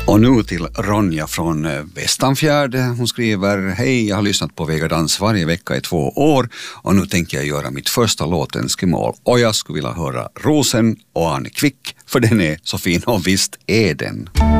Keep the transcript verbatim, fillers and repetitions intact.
Och nu till Ronja från Västanfjärd. Hon skriver: hej, jag har lyssnat på Vegadans varje vecka i två år och nu tänker jag göra mitt första låtenskemål. Och jag skulle vilja höra Rosen och Anne Kvick, för den är så fin och visst är den.